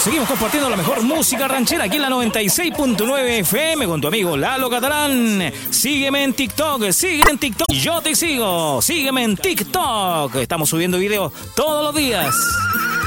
Seguimos compartiendo la mejor música ranchera aquí en la 96.9 FM con tu amigo Lalo Catalán. Sígueme en TikTok, yo te sigo. Sígueme en TikTok. Estamos subiendo videos todos los días.